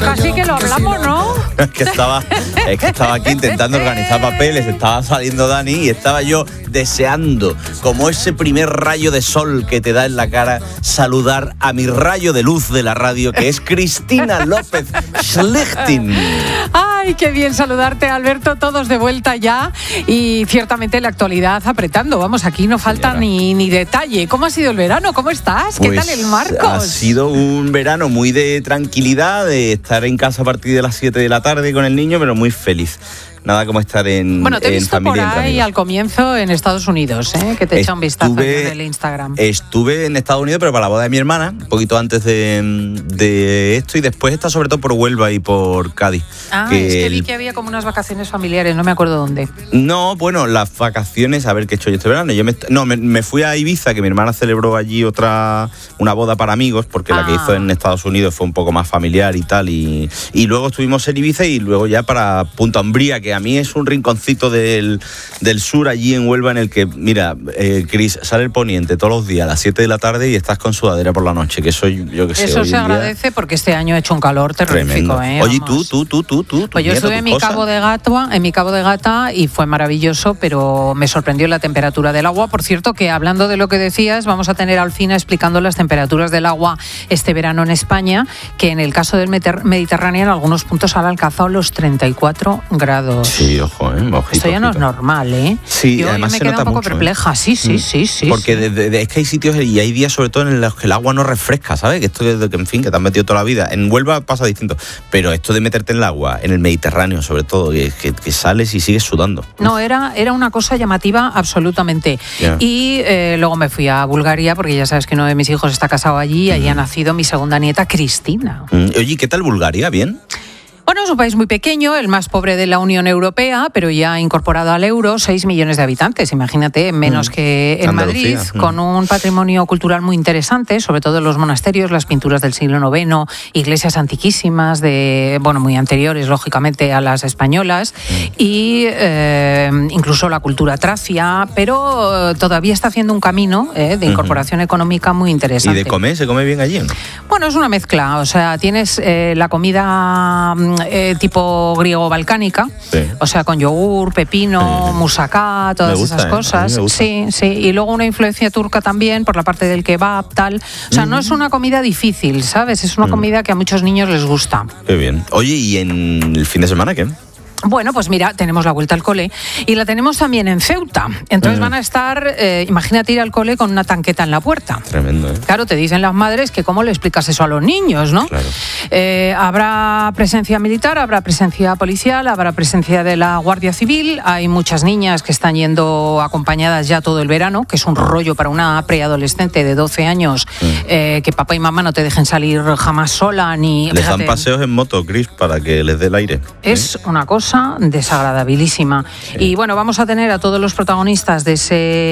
casi que lo hablamos, ¿no? Es que estaba aquí intentando organizar papeles, estaba saliendo Dani y estaba yo deseando, como ese primer rayo de sol que te da en la cara, saludar a mi rayo de luz de la radio, que es Cristina López Schlichting. Ay, qué bien saludarte, Alberto, todos de vuelta ya y ciertamente la actualidad apretando. Vamos, aquí no falta ni detalle. ¿Cómo ha sido el verano? ¿Cómo estás? ¿Qué tal el Marcos? Ha sido un verano muy de tranquilidad, de estar en casa a partir de las 7 de la tarde con el niño, pero muy feliz. Nada como estar en Bueno, te he visto familia, por ahí al comienzo en Estados Unidos, que te echa un vistazo en el Instagram. Estuve en Estados Unidos, pero para la boda de mi hermana, un poquito antes de esto, y después está sobre todo por Huelva y por Cádiz. Es que vi que había como unas vacaciones familiares, no me acuerdo dónde. No, bueno, las vacaciones, a ver qué he hecho yo este verano. Me fui a Ibiza, que mi hermana celebró allí una boda para amigos, porque la que hizo en Estados Unidos fue un poco más familiar y tal, y luego estuvimos en Ibiza y luego ya para Punta Umbría, que a mí es un rinconcito del sur allí en Huelva en el que, mira, Cris, sale el poniente todos los días a las 7 de la tarde y estás con sudadera por la noche, que soy yo que sé. Eso se agradece porque este año ha hecho un calor terrorífico. Oye, tú. Pues yo estuve en mi Cabo de Gata y fue maravilloso, pero me sorprendió la temperatura del agua. Por cierto, que hablando de lo que decías, vamos a tener a Alfina explicando las temperaturas del agua este verano en España, que en el caso del Mediterráneo en algunos puntos han alcanzado los 34 grados. Sí, ojo, ojito. Esto ya no es normal, ¿eh? Sí, yo además me se quedo nota un poco mucho, perpleja. Sí. Porque es que hay sitios y hay días sobre todo en los que el agua no refresca, ¿sabes? Que esto es en fin, que te has metido toda la vida. En Huelva pasa distinto, pero esto de meterte en el agua, en el Mediterráneo sobre todo, que sales y sigues sudando. No, era una cosa llamativa absolutamente. Yeah. Y luego me fui a Bulgaria, porque ya sabes que uno de mis hijos está casado allí, y allí ha nacido mi segunda nieta, Cristina. Oye, ¿qué tal Bulgaria? ¿Bien? Bueno, es un país muy pequeño, el más pobre de la Unión Europea, pero ya incorporado al euro, 6 millones de habitantes, imagínate, menos que en Madrid, con un patrimonio cultural muy interesante, sobre todo los monasterios, las pinturas del siglo IX, iglesias antiquísimas, muy anteriores, lógicamente, a las españolas, y incluso la cultura tracia, pero todavía está haciendo un camino de incorporación económica muy interesante. ¿Y de comer? ¿Se come bien allí? Bueno, es una mezcla, o sea, tienes la comida tipo griego-balcánica, o sea, con yogur, pepino, moussaka, todas esas cosas. Sí, y luego una influencia turca también por la parte del kebab, tal. O sea, no es una comida difícil, ¿sabes? Es una comida que a muchos niños les gusta. Qué bien. Oye, ¿y en el fin de semana qué? Bueno, pues mira, tenemos la vuelta al cole y la tenemos también en Ceuta. Entonces van a estar, imagínate ir al cole con una tanqueta en la puerta. Tremendo, ¿eh? Claro, te dicen las madres que cómo le explicas eso a los niños, ¿no? Claro. Habrá presencia militar, habrá presencia policial, habrá presencia de la Guardia Civil. Hay muchas niñas que están yendo acompañadas ya todo el verano, que es un rollo para una preadolescente de 12 años, que papá y mamá no te dejen salir jamás sola ni... Les dan paseos en moto, Cris, para que les dé el aire. Es una cosa desagradabilísima. Sí. Y bueno, vamos a tener a todos los protagonistas de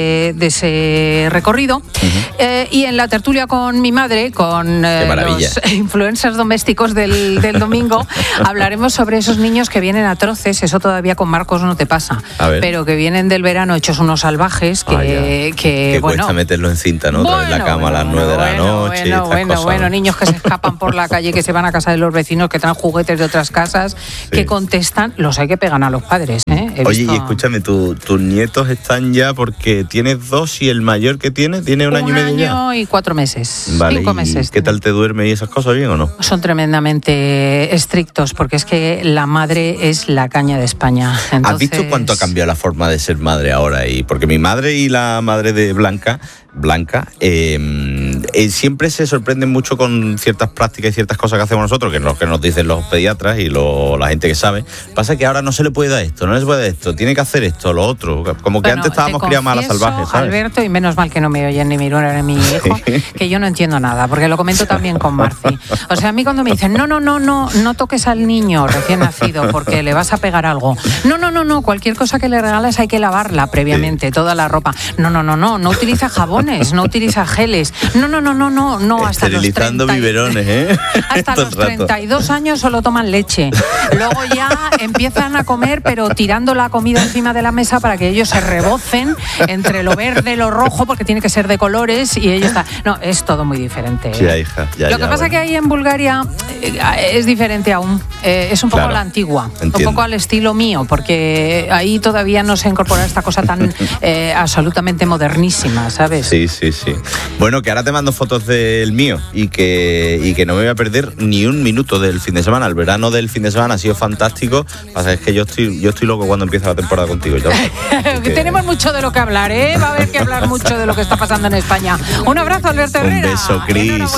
ese recorrido. Y en la tertulia con mi madre, con los influencers domésticos del domingo, hablaremos sobre esos niños que vienen atroces. Eso todavía con Marcos no te pasa, pero que vienen del verano hechos unos salvajes que cuesta meterlo en cinta, ¿no? Otra vez la cama a las 9 de la noche. Bueno, niños que se escapan por la calle, que se van a casa de los vecinos, que traen juguetes de otras casas, que contestan, los hay que pegan a los padres, ¿eh? Oye, y escúchame, tus nietos están ya, porque tienes 2 y el mayor que tiene un año y medio ya. 1 año y 4 meses. Vale, 5 meses. ¿Qué tal te duerme y esas cosas, bien o no? Son tremendamente estrictos, porque es que la madre es la caña de España. Entonces... ¿Has visto cuánto ha cambiado la forma de ser madre ahora? Porque mi madre y la madre de Blanca, siempre se sorprenden mucho con ciertas prácticas y ciertas cosas que hacemos nosotros, que es lo que nos dicen los pediatras y la gente que sabe. Pasa que ahora no se le puede dar esto, no les puede dar esto, tiene que hacer esto, lo otro. Como que antes estábamos criados más a la salvaje, ¿sabes? Alberto, y menos mal que no me oyen ni mi nuera ni mi hijo, que yo no entiendo nada, porque lo comento también con Marci. O sea, a mí cuando me dicen, no toques al niño recién nacido porque le vas a pegar algo. No, cualquier cosa que le regales hay que lavarla previamente, toda la ropa. No utiliza jabones, no utiliza geles. No No, hasta esterilizando los biberones, ¿eh? Hasta los 32 años solo toman leche. Luego ya empiezan a comer, pero tirando la comida encima de la mesa para que ellos se rebocen entre lo verde, lo rojo, porque tiene que ser de colores y ellos están... No, es todo muy diferente. Ya, hija. Lo que pasa que ahí en Bulgaria es diferente aún. Es un poco la antigua. Entiendo. Un poco al estilo mío, porque ahí todavía no se incorpora esta cosa tan absolutamente modernísima, ¿sabes? Sí. Bueno, que ahora te mando fotos del mío y que no me voy a perder ni un minuto del fin de semana. El verano del fin de semana ha sido fantástico. Pasa es que yo estoy loco cuando empieza la temporada contigo. Tenemos mucho de lo que hablar, ¿eh? Va a haber que hablar mucho de lo que está pasando en España. Un abrazo, Alberto Herrera. Un beso, Cris.